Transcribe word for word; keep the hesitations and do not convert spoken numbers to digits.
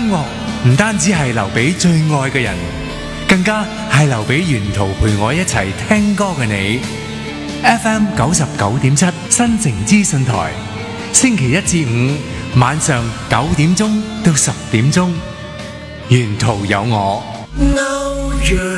樂唔單止係留俾最愛嘅人，更加係留俾沿途陪我一齊聽歌嘅你。F M 九十九點七新城資訊台，星期一至五晚上九點鐘到十點鐘，沿途有我。